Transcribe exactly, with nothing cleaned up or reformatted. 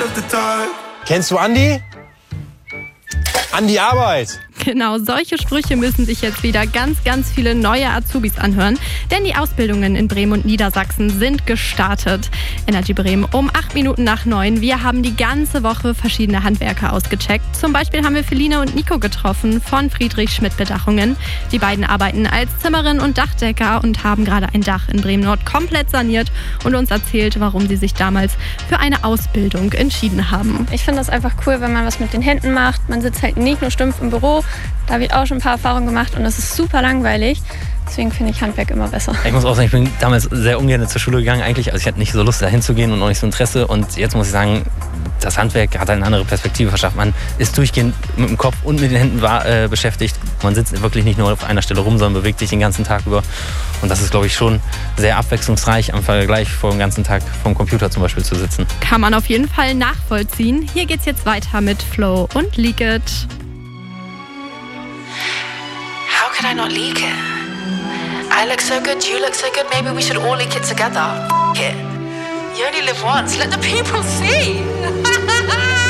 Kennst du Andi? An die Arbeit! Genau, solche Sprüche müssen sich jetzt wieder ganz, ganz viele neue Azubis anhören, denn die Ausbildungen in Bremen und Niedersachsen sind gestartet. Energy Bremen um acht Minuten nach neun. Wir haben die ganze Woche verschiedene Handwerker ausgecheckt. Zum Beispiel haben wir Feline und Nico getroffen von Friedrich Schmidt Bedachungen. Die beiden arbeiten als Zimmerin und Dachdecker und haben gerade ein Dach in Bremen-Nord komplett saniert und uns erzählt, warum sie sich damals für eine Ausbildung entschieden haben. Ich finde das einfach cool, wenn man was mit den Händen macht. Man sitzt halt nicht nur stumpf im Büro. Da habe ich auch schon ein paar Erfahrungen gemacht und das ist super langweilig. Deswegen finde ich Handwerk immer besser. Ich muss auch sagen, ich bin damals sehr ungern zur Schule gegangen eigentlich. Also ich hatte nicht so Lust, da hinzugehen und auch nicht so Interesse. Und jetzt muss ich sagen, das Handwerk hat eine andere Perspektive verschafft. Man ist durchgehend mit dem Kopf und mit den Händen äh, beschäftigt. Man sitzt wirklich nicht nur auf einer Stelle rum, sondern bewegt sich den ganzen Tag über. Und das ist, glaube ich, schon sehr abwechslungsreich am Vergleich vor dem ganzen Tag vom Computer zum Beispiel zu sitzen. Kann man auf jeden Fall nachvollziehen. Hier geht's jetzt weiter mit Flo und Leak It. How could I not leak it? I look so good, you look so good, maybe we should all leak it together. F it. You only live once, let the people see.